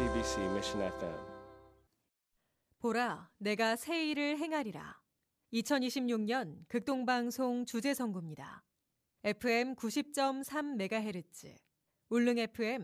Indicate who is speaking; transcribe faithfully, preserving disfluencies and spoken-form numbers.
Speaker 1: 씨비씨 Mission 에프엠.
Speaker 2: 보라, 내가 새 일을 행하리라. 이천이십육 년 극동방송 주제선구입니다. 에프엠 구십 점 삼 메가헤르츠, 울릉 에프엠